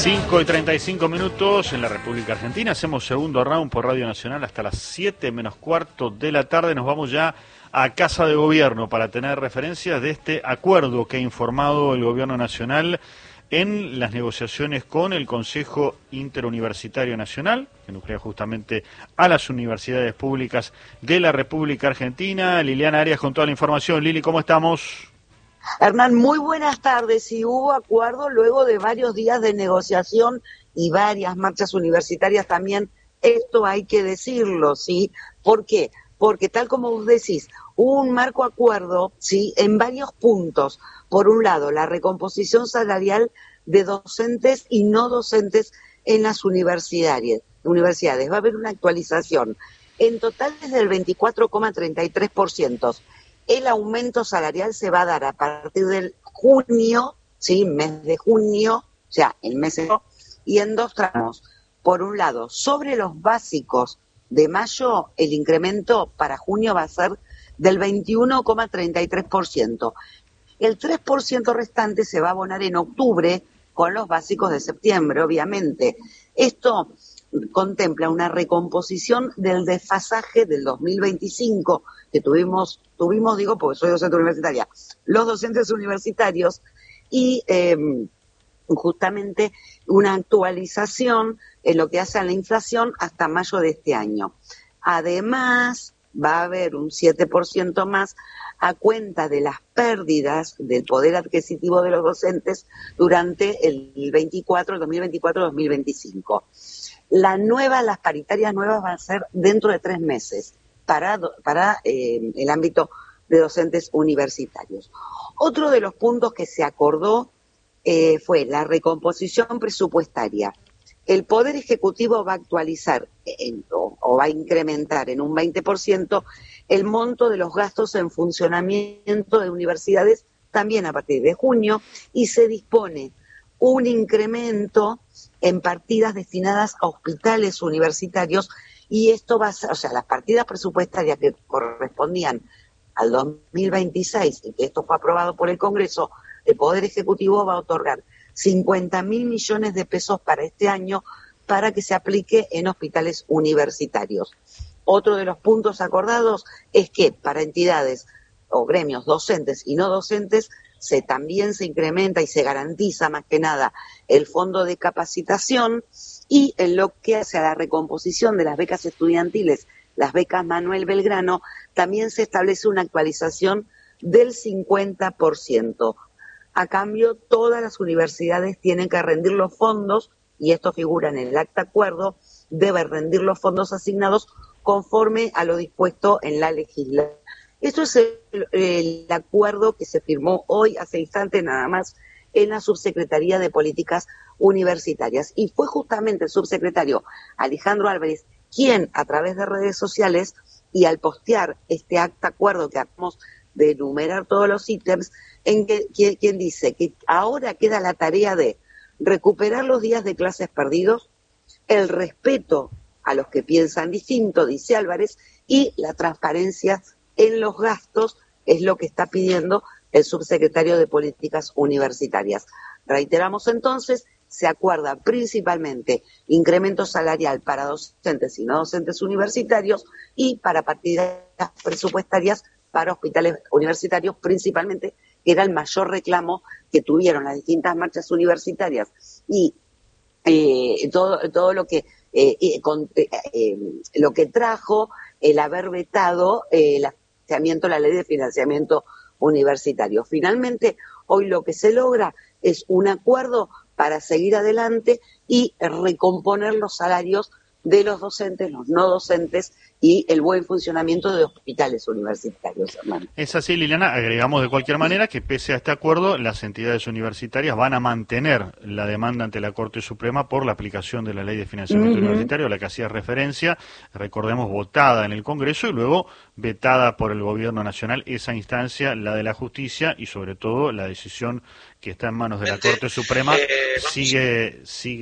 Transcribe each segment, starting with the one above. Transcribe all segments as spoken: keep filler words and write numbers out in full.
cinco y treinta y cinco minutos en la República Argentina. Hacemos segundo round por Radio Nacional hasta las siete menos cuarto de la tarde. Nos vamos ya a Casa de Gobierno para tener referencias de este acuerdo que ha informado el Gobierno Nacional en las negociaciones con el Consejo Interuniversitario Nacional, que nuclea justamente a las universidades públicas de la República Argentina. Liliana Arias con toda la información. Lili, ¿cómo estamos? Hernán, muy buenas tardes. Y hubo acuerdo luego de varios días de negociación y varias marchas universitarias también. Esto hay que decirlo, ¿sí? ¿Por qué? Porque tal como vos decís, hubo un marco acuerdo, ¿sí?, en varios puntos. Por un lado, la recomposición salarial de docentes y no docentes en las universidades. universidades. Va a haber una actualización. En total es del veinticuatro coma treinta y tres por ciento. El aumento salarial se va a dar a partir del junio, ¿sí?, mes de junio, o sea, el mes de y en dos tramos. Por un lado, sobre los básicos de mayo, el incremento para junio va a ser del veintiuno coma treinta y tres por ciento. El tres por ciento restante se va a abonar en octubre con los básicos de septiembre, obviamente. Esto contempla una recomposición del desfasaje del dos mil veinticinco que tuvimos, tuvimos digo porque soy docente universitaria, los docentes universitarios y eh, justamente una actualización en lo que hace a la inflación hasta mayo de este año. Además, va a haber un siete por ciento más a cuenta de las pérdidas del poder adquisitivo de los docentes durante el veinticuatro, el dos mil veinticuatro dos mil veinticinco. La nueva, las paritarias nuevas van a ser dentro de tres meses para, para eh, el ámbito de docentes universitarios. Otro de los puntos que se acordó eh, fue la recomposición presupuestaria. El Poder Ejecutivo va a actualizar en, o, o va a incrementar en un veinte por ciento el monto de los gastos en funcionamiento de universidades también a partir de junio, y se dispone un incremento en partidas destinadas a hospitales universitarios, y esto va a ser, o sea, las partidas presupuestarias que correspondían al dos mil veintiséis, y que esto fue aprobado por el Congreso, el Poder Ejecutivo va a otorgar cincuenta mil millones de pesos para este año para que se aplique en hospitales universitarios. Otro de los puntos acordados es que para entidades o gremios docentes y no docentes se también se incrementa y se garantiza más que nada el fondo de capacitación, y en lo que hace a la recomposición de las becas estudiantiles, las becas Manuel Belgrano, también se establece una actualización del cincuenta por ciento. A cambio, todas las universidades tienen que rendir los fondos, y esto figura en el acta acuerdo, deben rendir los fondos asignados conforme a lo dispuesto en la legislación. Esto es el, el acuerdo que se firmó hoy, hace instantes nada más, en la Subsecretaría de Políticas Universitarias. Y fue justamente el subsecretario Alejandro Álvarez quien, a través de redes sociales y al postear este acta acuerdo que acabamos de enumerar todos los ítems, en que quien, quien dice que ahora queda la tarea de recuperar los días de clases perdidos, el respeto a los que piensan distinto, dice Álvarez, y la transparencia en los gastos es lo que está pidiendo el subsecretario de Políticas Universitarias. Reiteramos entonces, se acuerda principalmente incremento salarial para docentes y no docentes universitarios, y para partidas presupuestarias para hospitales universitarios principalmente, que era el mayor reclamo que tuvieron las distintas marchas universitarias, y eh, todo, todo lo que eh, con, eh, eh, lo que trajo el haber vetado eh, el financiamiento, la ley de financiamiento universitario. Finalmente, hoy lo que se logra es un acuerdo para seguir adelante y recomponer los salarios de los docentes, los no docentes y el buen funcionamiento de hospitales universitarios, hermano. Es así, Liliana. Agregamos de cualquier manera que pese a este acuerdo, las entidades universitarias van a mantener la demanda ante la Corte Suprema por la aplicación de la Ley de Financiamiento uh-huh. Universitario, a la que hacía referencia, recordemos, votada en el Congreso y luego vetada por el gobierno nacional esa instancia, la de la justicia, y sobre todo la decisión que está en manos de la Corte Suprema sigue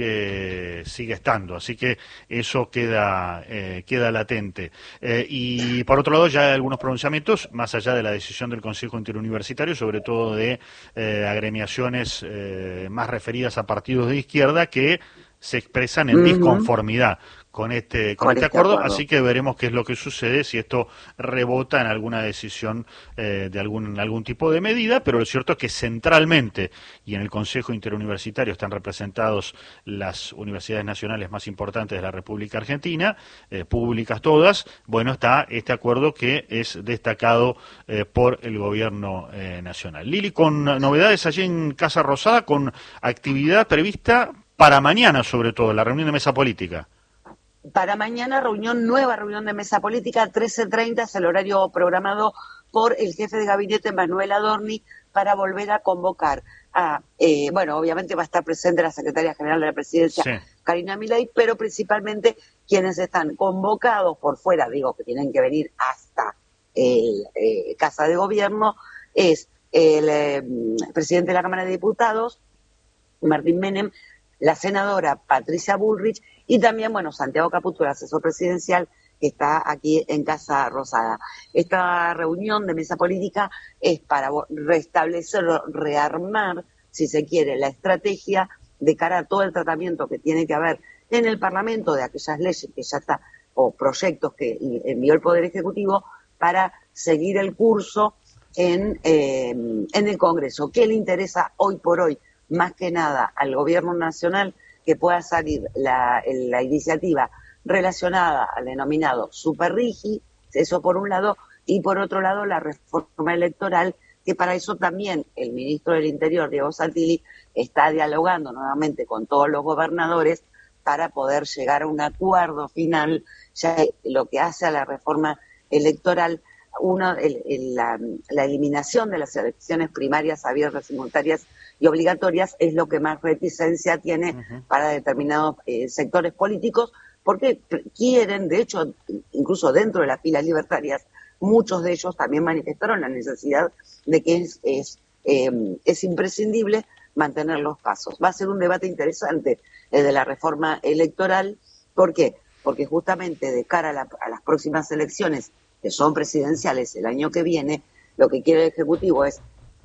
sigue sigue estando, así que eso queda eh, queda latente. Eh, y por otro lado ya hay algunos pronunciamientos más allá de la decisión del Consejo Interuniversitario, sobre todo de eh, agremiaciones eh, más referidas a partidos de izquierda que se expresan en uh-huh. disconformidad con este con, con este, este acuerdo, acuerdo, así que veremos qué es lo que sucede, si esto rebota en alguna decisión eh, de algún algún tipo de medida, pero lo cierto es que centralmente y en el Consejo Interuniversitario están representados las universidades nacionales más importantes de la República Argentina, eh, públicas todas. Bueno, está este acuerdo que es destacado eh, por el gobierno eh, nacional. Lili, con novedades allí en Casa Rosada, con actividad prevista para mañana, sobre todo, la reunión de mesa política. Para mañana, reunión, nueva reunión de mesa política, trece treinta es el horario programado por el jefe de gabinete, Manuel Adorni, para volver a convocar a, eh, bueno, obviamente va a estar presente la secretaria general de la presidencia, sí. Karina Milei, pero principalmente quienes están convocados por fuera, digo, que tienen que venir hasta el eh, Casa de Gobierno, es el eh, presidente de la Cámara de Diputados, Martín Menem, la senadora Patricia Bullrich, y también, bueno, Santiago Caputo, el asesor presidencial, que está aquí en Casa Rosada. Esta reunión de mesa política es para restablecer, rearmar, si se quiere, la estrategia de cara a todo el tratamiento que tiene que haber en el Parlamento de aquellas leyes que ya está, o proyectos que envió el Poder Ejecutivo, para seguir el curso en, eh, en el Congreso. ¿Qué le interesa hoy por hoy, más que nada, al Gobierno Nacional? Que pueda salir la, la iniciativa relacionada al denominado Super Rigi, eso por un lado, y por otro lado la reforma electoral, que para eso también el ministro del Interior, Diego Santilli, está dialogando nuevamente con todos los gobernadores para poder llegar a un acuerdo final, ya lo que hace a la reforma electoral, uno, el, el, la, la eliminación de las elecciones primarias abiertas, simultáneas y obligatorias es lo que más reticencia tiene uh-huh. para determinados eh, sectores políticos, porque quieren, de hecho, incluso dentro de las filas libertarias, muchos de ellos también manifestaron la necesidad de que es, es, eh, es imprescindible mantener los pasos. Va a ser un debate interesante el de la reforma electoral. ¿Por qué? Porque justamente de cara a, la, a las próximas elecciones, que son presidenciales el año que viene, lo que quiere el Ejecutivo es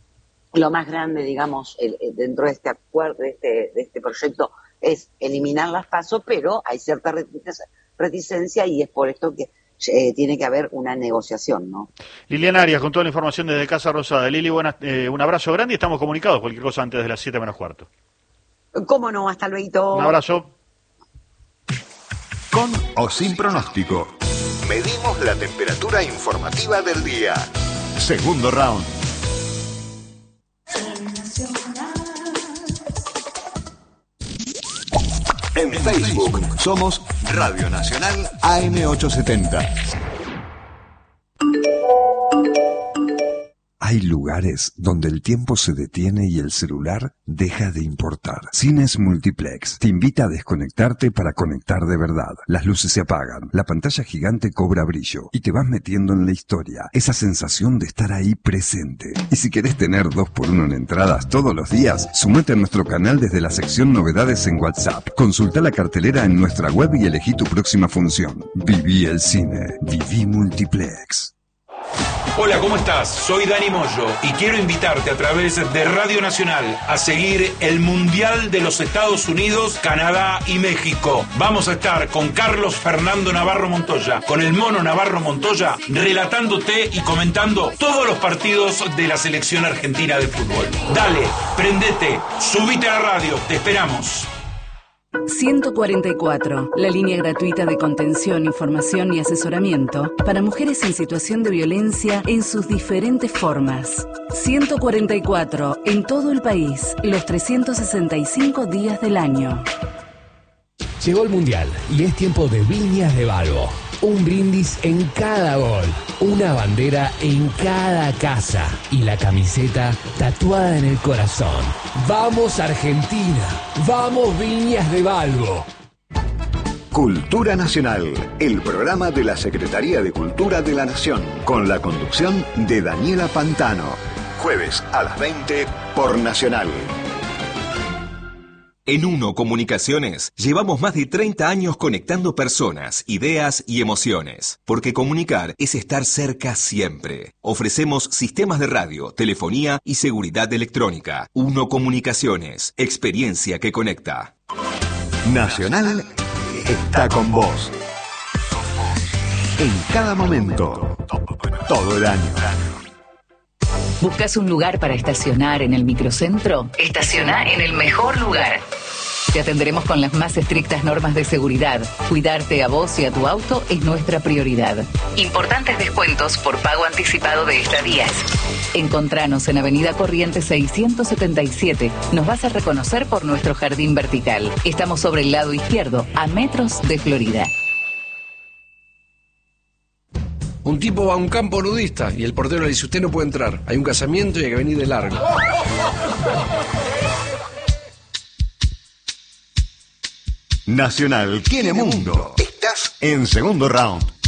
lo más grande, digamos, el, el, dentro de este acuerdo, de este, de este proyecto, es eliminar las PASO, pero hay cierta reticencia y es por esto que eh, tiene que haber una negociación, ¿no? Liliana Arias, con toda la información desde Casa Rosada. Lili, buenas, eh, un abrazo grande y estamos comunicados, cualquier cosa antes de las siete menos cuarto. ¿Cómo no? Hasta luego. Un abrazo. Con o sin pronóstico. Medimos la temperatura informativa del día. Segundo round. En Facebook somos Radio Nacional A M ochocientos setenta. Hay lugares donde el tiempo se detiene y el celular deja de importar. Cines Multiplex te invita a desconectarte para conectar de verdad. Las luces se apagan, la pantalla gigante cobra brillo y te vas metiendo en la historia. Esa sensación de estar ahí presente. Y si querés tener dos por uno en entradas todos los días, sumate a nuestro canal desde la sección Novedades en WhatsApp. Consulta la cartelera en nuestra web y elegí tu próxima función. Viví el cine. Viví Multiplex. Hola, ¿cómo estás? Soy Dani Moyo y quiero invitarte a través de Radio Nacional a seguir el Mundial de los Estados Unidos, Canadá y México. Vamos a estar con Carlos Fernando Navarro Montoya, con el Mono Navarro Montoya, relatándote y comentando todos los partidos de la selección argentina de fútbol. Dale, prendete, subite a la radio, te esperamos. ciento cuarenta y cuatro, la línea gratuita de contención, información y asesoramiento para mujeres en situación de violencia en sus diferentes formas. ciento cuarenta y cuatro, en todo el país, los trescientos sesenta y cinco días del año. Llegó el Mundial y es tiempo de Viñas de Balbo. Un brindis en cada gol, una bandera en cada casa y la camiseta tatuada en el corazón. ¡Vamos Argentina! ¡Vamos Viñas de Balbo! Cultura Nacional, el programa de la Secretaría de Cultura de la Nación, con la conducción de Daniela Pantano. Jueves a las veinte por Nacional. En Uno Comunicaciones llevamos más de treinta años conectando personas, ideas y emociones, porque comunicar es estar cerca siempre. Ofrecemos sistemas de radio, telefonía y seguridad electrónica. Uno Comunicaciones, experiencia que conecta. Nacional está con vos. En cada momento, todo el año. ¿Buscas un lugar para estacionar en el microcentro? Estaciona en el mejor lugar. Te atenderemos con las más estrictas normas de seguridad. Cuidarte a vos y a tu auto es nuestra prioridad. Importantes descuentos por pago anticipado de estadías. Encontranos en Avenida Corrientes seiscientos setenta y siete. Nos vas a reconocer por nuestro jardín vertical. Estamos sobre el lado izquierdo, a metros de Florida. Un tipo va a un campo nudista y el portero le dice: usted no puede entrar, hay un casamiento y hay que venir de largo. Nacional tiene mundo. Estás en segundo round.